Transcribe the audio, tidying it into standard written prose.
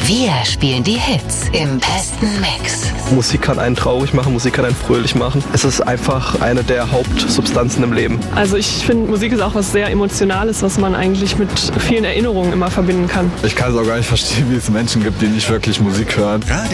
Wir spielen die Hits im besten Mix. Musik kann einen traurig machen, Musik kann einen fröhlich machen. Es ist einfach eine der Hauptsubstanzen im Leben. Also ich finde, Musik ist auch was sehr Emotionales, was man eigentlich mit vielen Erinnerungen immer verbinden kann. Ich kann es auch gar nicht verstehen, wie es Menschen gibt, die nicht wirklich Musik hören.